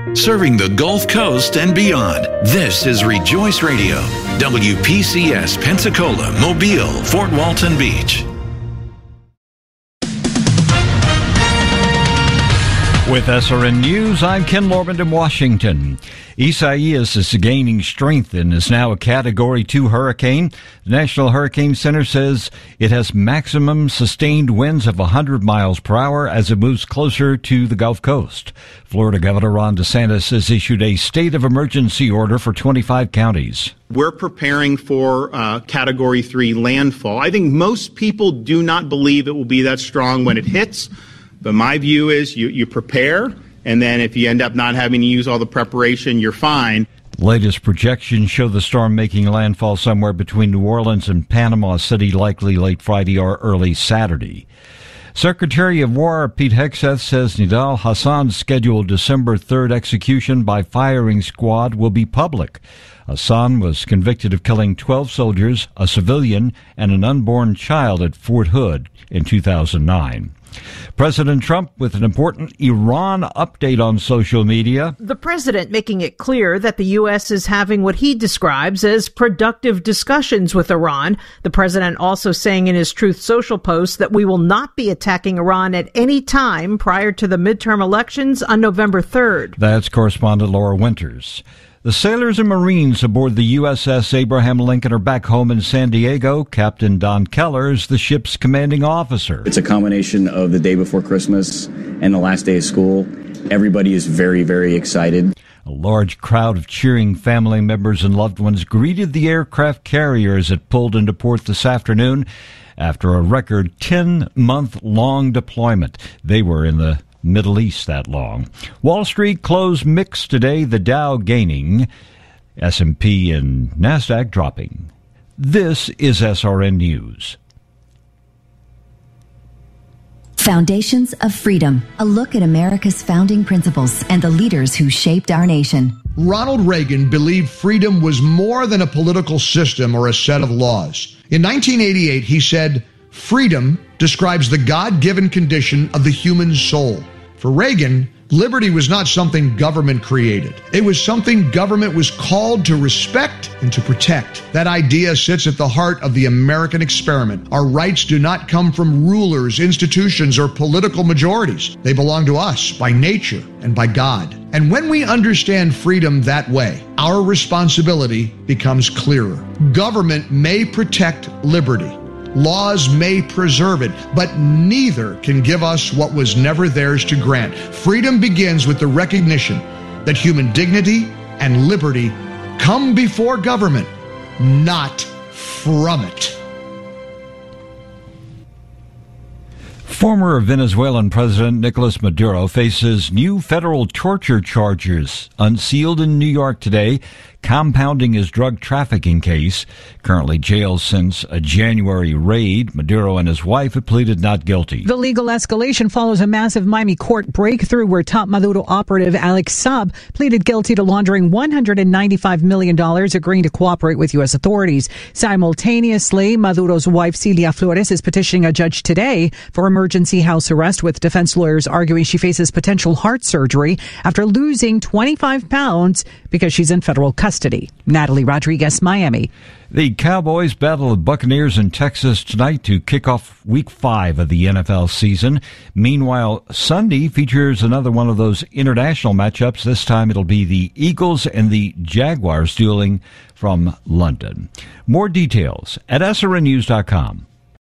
Serving the Gulf Coast and beyond, this is Rejoice Radio, WPCS Pensacola, Mobile, Fort Walton Beach. With SRN News, I'm Ken Lorman in Washington. Isaias is gaining strength and is now a Category 2 hurricane. The National Hurricane Center says it has maximum sustained winds of 100 miles per hour as it moves closer to the Gulf Coast. Florida Governor Ron DeSantis has issued a state of emergency order for 25 counties. We're preparing for Category 3 landfall. I think most people do not believe it will be that strong when it hits. But my view is you prepare, and then if you end up not having to use all the preparation, you're fine. Latest projections show the storm making landfall somewhere between New Orleans and Panama City, likely late Friday or early Saturday. Secretary of War Pete Hegseth says Nidal Hassan's scheduled December 3rd execution by firing squad will be public. Hassan was convicted of killing 12 soldiers, a civilian, and an unborn child at Fort Hood in 2009. President Trump with an important Iran update on social media. The president making it clear that the U.S. is having what he describes as productive discussions with Iran. The president also saying in his Truth Social post that we will not be attacking Iran at any time prior to the midterm elections on November 3rd. That's correspondent Laura Winters. The sailors and Marines aboard the USS Abraham Lincoln are back home in San Diego. Captain Don Keller is the ship's commanding officer. It's a combination of the day before Christmas and the last day of school. Everybody is very, very excited. A large crowd of cheering family members and loved ones greeted the aircraft carrier as it pulled into port this afternoon after a record 10-month-long deployment. They were in the Middle East that long. Wall Street closed mixed today, the Dow gaining, S&P and NASDAQ dropping. This is SRN News. Foundations of Freedom, a look at America's founding principles and the leaders who shaped our nation. Ronald Reagan believed freedom was more than a political system or a set of laws. In 1988, he said, "Freedom describes the God-given condition of the human soul." For Reagan, liberty was not something government created. It was something government was called to respect and to protect. That idea sits at the heart of the American experiment. Our rights do not come from rulers, institutions, or political majorities. They belong to us by nature and by God. And when we understand freedom that way, our responsibility becomes clearer. Government may protect liberty. Laws may preserve it, but neither can give us what was never theirs to grant. Freedom begins with the recognition that human dignity and liberty come before government, not from it. Former Venezuelan President Nicolas Maduro faces new federal torture charges unsealed in New York today, compounding his drug trafficking case. Currently jailed since a January raid, Maduro and his wife have pleaded not guilty. The legal escalation follows a massive Miami court breakthrough where top Maduro operative Alex Saab pleaded guilty to laundering $195 million, agreeing to cooperate with U.S. authorities. Simultaneously, Maduro's wife Celia Flores is petitioning a judge today for emergency house arrest, with defense lawyers arguing she faces potential heart surgery after losing 25 pounds because she's in federal custody. Natalie Rodriguez, Miami. The Cowboys battle the Buccaneers in Texas tonight to kick off Week 5 of the NFL season. Meanwhile, Sunday features another one of those international matchups. This time it'll be the Eagles and the Jaguars dueling from London. More details at srnnews.com.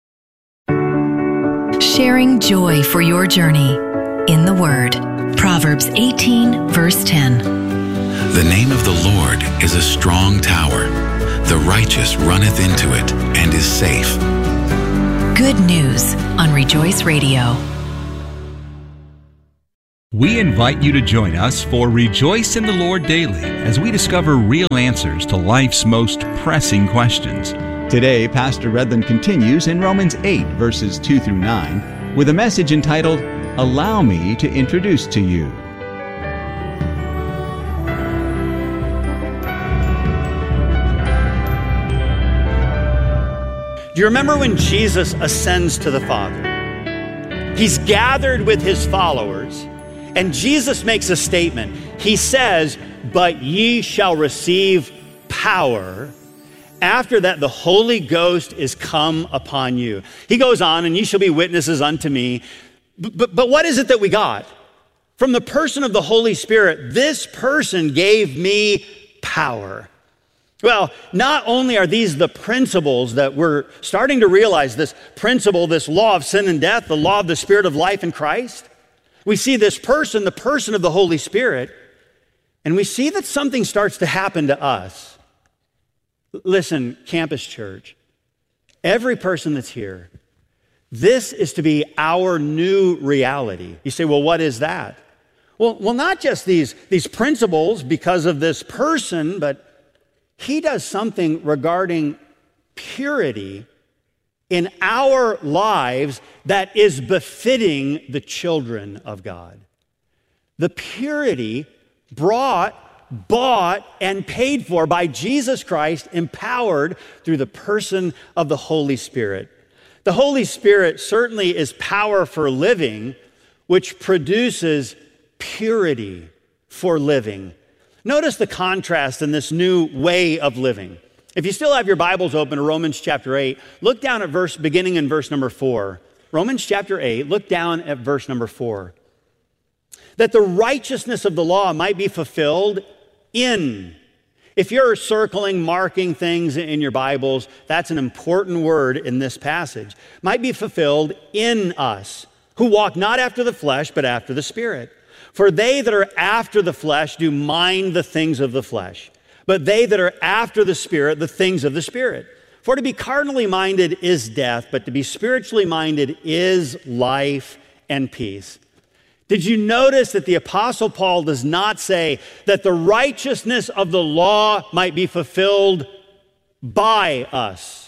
Sharing joy for your journey in the Word. Proverbs 18, verse 10. The name of the Lord is a strong tower. The righteous runneth into it and is safe. Good news on Rejoice Radio. We invite you to join us for Rejoice in the Lord Daily as we discover real answers to life's most pressing questions. Today, Pastor Redland continues in Romans 8, verses 2 through 9, with a message entitled, Allow Me to Introduce to You. Do you remember when Jesus ascends to the Father? He's gathered with his followers, And Jesus makes a statement. He says, "But ye shall receive power. After that, the Holy Ghost is come upon you." He goes on, "And ye shall be witnesses unto me." But what is it that we got? From the person of the Holy Spirit, this person gave me power. Well, not only are these the principles that we're starting to realize, this principle, this law of sin and death, the law of the Spirit of life in Christ, we see this person, the person of the Holy Spirit, and we see that something starts to happen to us. Listen, Campus Church, every person that's here, this is to be our new reality. You say, well, what is that? Well, not just these principles because of this person, but he does something regarding purity in our lives that is befitting the children of God. The purity bought, and paid for by Jesus Christ, empowered through the person of the Holy Spirit. The Holy Spirit certainly is power for living, which produces purity for living. Notice the contrast in this new way of living. If you still have your Bibles open to Romans chapter 8, look down at beginning in verse number 4. Romans chapter 8, look down at verse number 4. That the righteousness of the law might be fulfilled in. If you're circling, marking things in your Bibles, that's an important word in this passage. Might be fulfilled in us, who walk not after the flesh, but after the Spirit. For they that are after the flesh do mind the things of the flesh, but they that are after the Spirit, the things of the Spirit. For to be carnally minded is death, but to be spiritually minded is life and peace. Did you notice that the Apostle Paul does not say that the righteousness of the law might be fulfilled by us?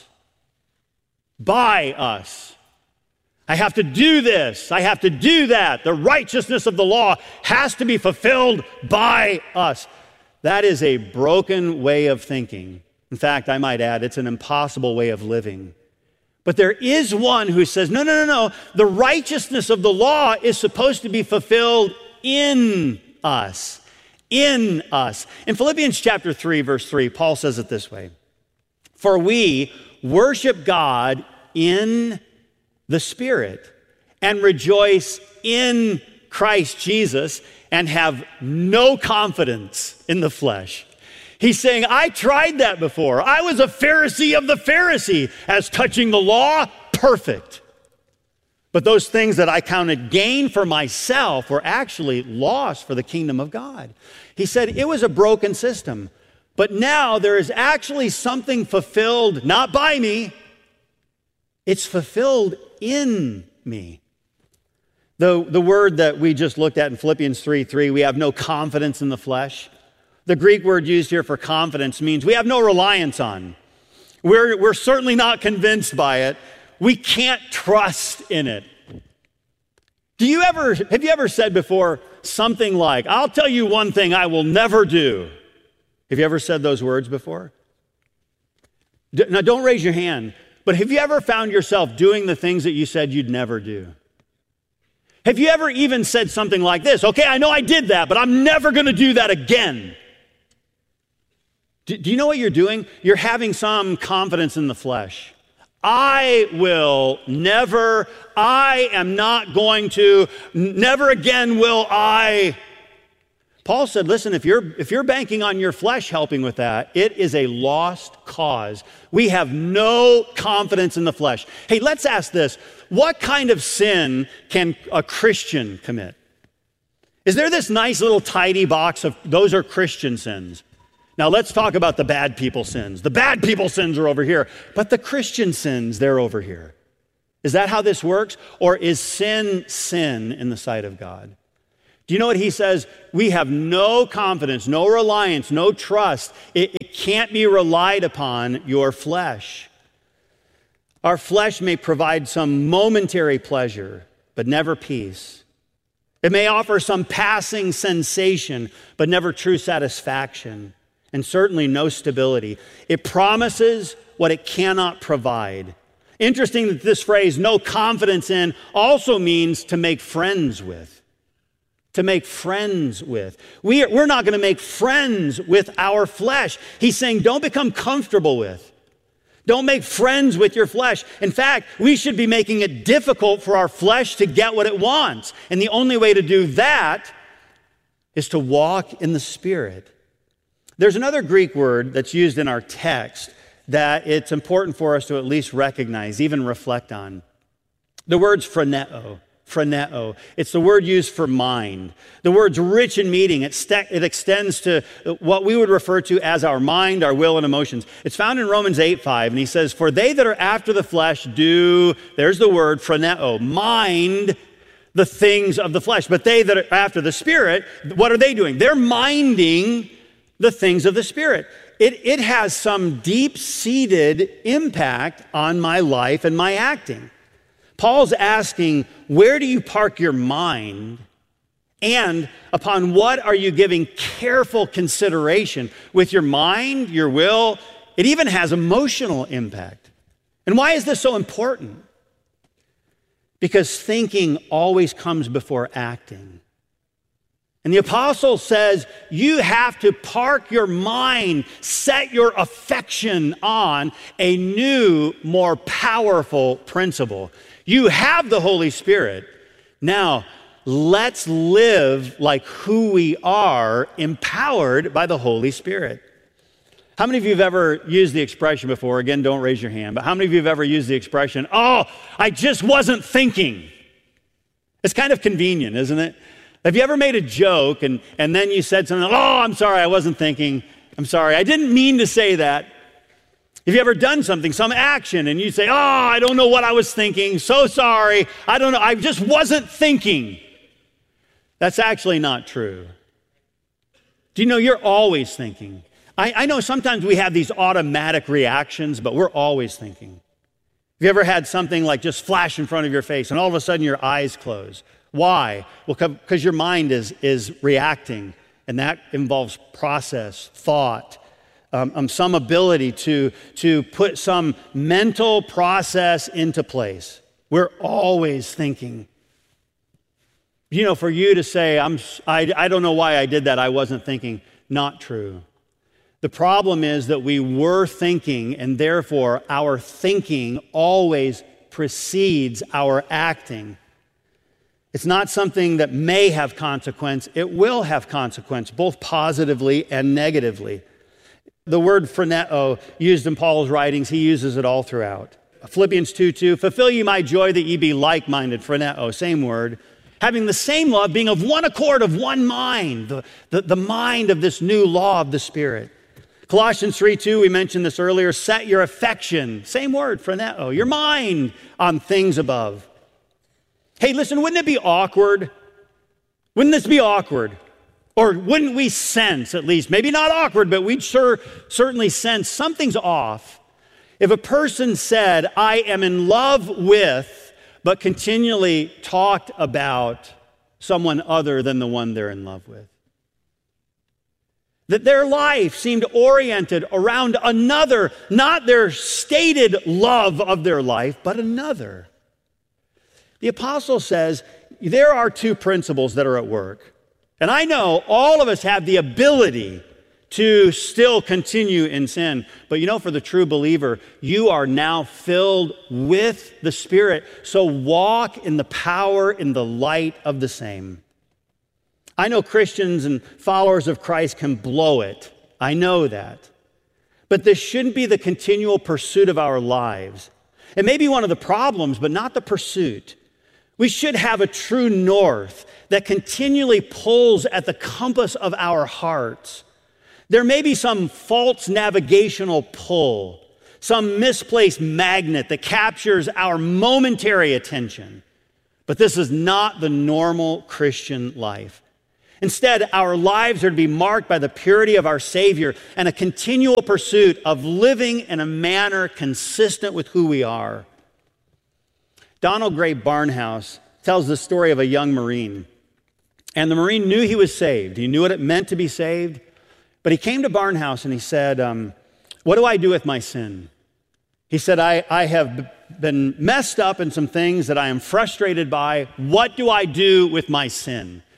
By us. I have to do this. I have to do that. The righteousness of the law has to be fulfilled by us. That is a broken way of thinking. In fact, I might add, it's an impossible way of living. But there is one who says, no. The righteousness of the law is supposed to be fulfilled in us. In us. In Philippians chapter 3, verse 3, Paul says it this way. For we worship God in the Spirit and rejoice in Christ Jesus and have no confidence in the flesh. He's saying, I tried that before. I was a Pharisee of the Pharisee as touching the law, perfect. But those things that I counted gain for myself were actually loss for the kingdom of God. He said it was a broken system. But now there is actually something fulfilled, not by me. It's fulfilled in me. The word that we just looked at in Philippians 3:3, we have no confidence in the flesh. The Greek word used here for confidence means we have no reliance on. We're certainly not convinced by it. We can't trust in it. Have you ever said before something like, I'll tell you one thing I will never do? Have you ever said those words before? Now don't raise your hand, but have you ever found yourself doing the things that you said you'd never do? Have you ever even said something like this? Okay, I know I did that, but I'm never going to do that again. Do you know what you're doing? You're having some confidence in the flesh. I am not going to, never again will I. Paul said, listen, if you're banking on your flesh helping with that, it is a lost cause. We have no confidence in the flesh. Hey, let's ask this. What kind of sin can a Christian commit? Is there this nice little tidy box of those are Christian sins? Now let's talk about the bad people sins. The bad people sins are over here, but the Christian sins, they're over here. Is that how this works? Or is sin in the sight of God? Do you know what he says? We have no confidence, no reliance, no trust. It can't be relied upon your flesh. Our flesh may provide some momentary pleasure, but never peace. It may offer some passing sensation, but never true satisfaction, and certainly no stability. It promises what it cannot provide. Interesting that this phrase, no confidence in, also means to make friends with. to make friends with. We're not going to make friends with our flesh. He's saying, don't become comfortable with. Don't make friends with your flesh. In fact, we should be making it difficult for our flesh to get what it wants. And the only way to do that is to walk in the Spirit. There's another Greek word that's used in our text that it's important for us to at least recognize, even reflect on. The word's phroneo. Phroneo. It's the word used for mind. The word's rich in meaning. It extends to what we would refer to as our mind, our will, and emotions. It's found in Romans 8:5, and he says, "For they that are after the flesh do," there's the word, phroneo, mind the things of the flesh. But they that are after the Spirit, what are they doing? They're minding the things of the Spirit. It has some deep-seated impact on my life and my acting. Paul's asking, where do you park your mind? And upon what are you giving careful consideration? With your mind, your will, it even has emotional impact. And why is this so important? Because thinking always comes before acting. And the apostle says, you have to park your mind, set your affection on a new, more powerful principle. You have the Holy Spirit. Now, let's live like who we are, empowered by the Holy Spirit. How many of you have ever used the expression before? Again, don't raise your hand, but how many of you have ever used the expression, oh, I just wasn't thinking? It's kind of convenient, isn't it? Have you ever made a joke and then you said something, oh, I'm sorry, I wasn't thinking. I'm sorry, I didn't mean to say that. Have you ever done something, some action, and you say, oh, I don't know what I was thinking, so sorry, I don't know, I just wasn't thinking. That's actually not true. Do you know you're always thinking? I know sometimes we have these automatic reactions, but we're always thinking. Have you ever had something like just flash in front of your face and all of a sudden your eyes close? Why? Well, because your mind is reacting, and that involves process, thought, some ability to put some mental process into place. We're always thinking. You know, for you to say, I don't know why I did that, I wasn't thinking, not true. The problem is that we were thinking, and therefore our thinking always precedes our acting. It's not something that may have consequence, it will have consequence, both positively and negatively. The word phroneo, used in Paul's writings, he uses it all throughout. Philippians 2:2, fulfill ye my joy that ye be like-minded, phroneo, same word, having the same love, being of one accord, of one mind, the mind of this new law of the Spirit. Colossians 3:2, we mentioned this earlier, set your affection, same word, phroneo, your mind on things above. Hey, listen, wouldn't it be awkward? Wouldn't this be awkward? Or wouldn't we sense, at least, maybe not awkward, but we'd certainly sense something's off if a person said, I am in love with, but continually talked about someone other than the one they're in love with. That their life seemed oriented around another, not their stated love of their life, but another. The apostle says there are two principles that are at work. And I know all of us have the ability to still continue in sin. But you know, for the true believer, you are now filled with the Spirit. So walk in the power, in the light of the same. I know Christians and followers of Christ can blow it. I know that. But this shouldn't be the continual pursuit of our lives. It may be one of the problems, but not the pursuit. We should have a true north that continually pulls at the compass of our hearts. There may be some false navigational pull, some misplaced magnet that captures our momentary attention. But this is not the normal Christian life. Instead, our lives are to be marked by the purity of our Savior and a continual pursuit of living in a manner consistent with who we are. Donald Gray Barnhouse tells the story of a young Marine. And the Marine knew he was saved. He knew what it meant to be saved. But he came to Barnhouse and he said, what do I do with my sin? He said, I have been messed up in some things that I am frustrated by. What do I do with my sin?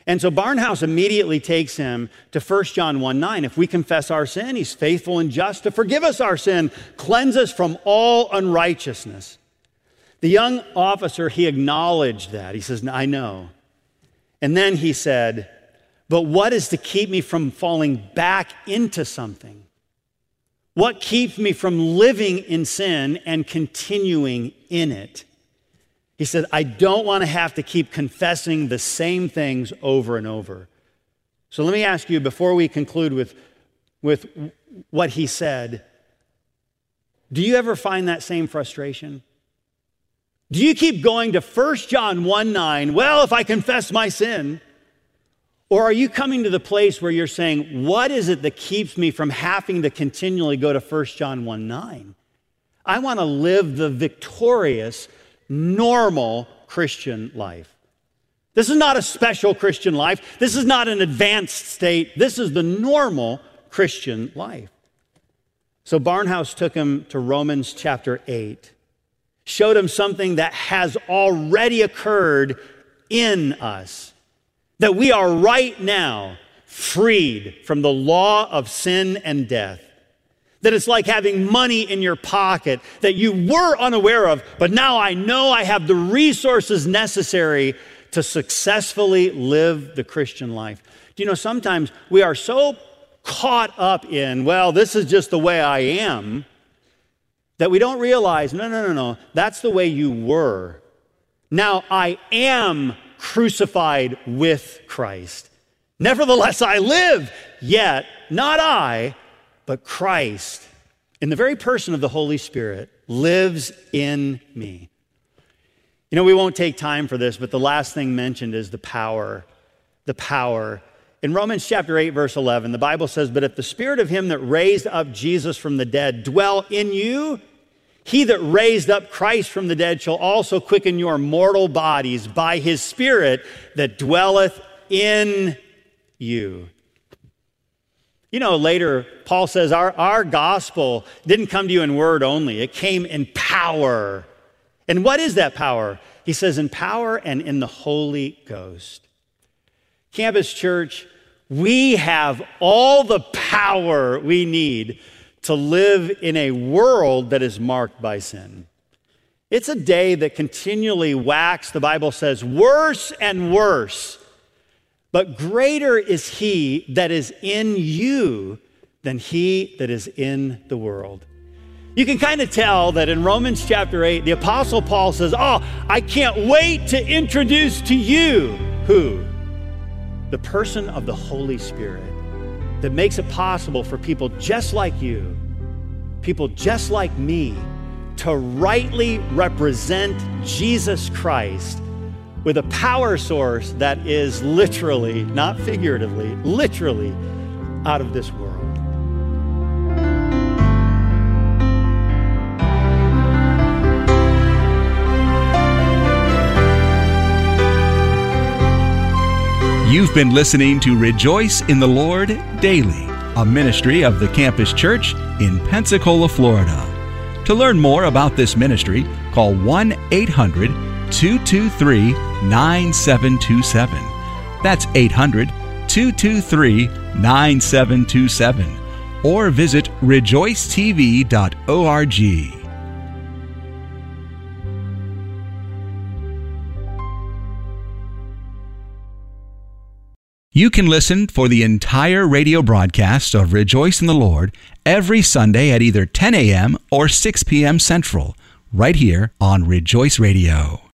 And so Barnhouse immediately takes him to 1 John 1:9. If we confess our sin, he's faithful and just to forgive us our sin, cleanse us from all unrighteousness. The young officer, he acknowledged that. He says, I know. And then he said, but what is to keep me from falling back into something? What keeps me from living in sin and continuing in it? He said, I don't want to have to keep confessing the same things over and over. So let me ask you, before we conclude with what he said, do you ever find that same frustration? Do you keep going to 1 John 1:9, well, if I confess my sin? Or are you coming to the place where you're saying, what is it that keeps me from having to continually go to 1 John 1:9? I want to live the victorious, normal Christian life. This is not a special Christian life. This is not an advanced state. This is the normal Christian life. So Barnhouse took him to Romans chapter 8, showed him something that has already occurred in us, that we are right now freed from the law of sin and death. That it's like having money in your pocket that you were unaware of, but now I know I have the resources necessary to successfully live the Christian life. Do you know, sometimes we are so caught up in, well, this is just the way I am, that we don't realize, no, that's the way you were. Now I am crucified with Christ. Nevertheless, I live, yet not I, but Christ, in the very person of the Holy Spirit, lives in me. You know, we won't take time for this, but the last thing mentioned is the power. The power. In Romans chapter 8, verse 11, the Bible says, but if the Spirit of him that raised up Jesus from the dead dwell in you, he that raised up Christ from the dead shall also quicken your mortal bodies by his Spirit that dwelleth in you. You know, later, Paul says our gospel didn't come to you in word only. It came in power. And what is that power? He says in power and in the Holy Ghost. Campus Church, we have all the power we need to live in a world that is marked by sin. It's a day that continually waxes, the Bible says, worse and worse. But greater is he that is in you than he that is in the world. You can kind of tell that in Romans chapter 8, the Apostle Paul says, I can't wait to introduce to you, who? The person of the Holy Spirit that makes it possible for people just like you, people just like me, to rightly represent Jesus Christ with a power source that is literally, not figuratively, literally out of this world. You've been listening to Rejoice in the Lord Daily, a ministry of the Campus Church in Pensacola, Florida. To learn more about this ministry, call 1-800-223-9727. That's 800-223-9727. Or visit rejoicetv.org. You can listen for the entire radio broadcast of Rejoice in the Lord every Sunday at either 10 a.m. or 6 p.m. Central, right here on Rejoice Radio.